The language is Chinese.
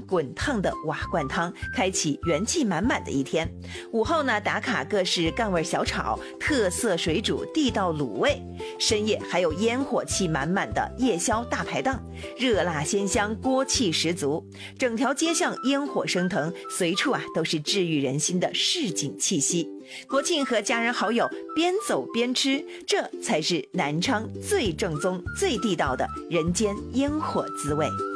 滚烫的瓦罐汤，开启元气满满的一天。午后呢，打卡各式赣味小炒、特色水煮、地道卤味。深夜还有烟火气满满的夜宵大排档，热辣鲜香，锅气十足，整条街巷烟火升腾，随处都是治愈人心的市井气息。国庆和家人好友边走边吃，这才是南昌最正宗最地道的人间烟火滋味。